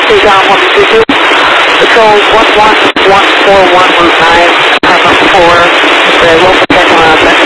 Okay, Dom, 122. Patrol 11141 Route 9, number 4, the local check on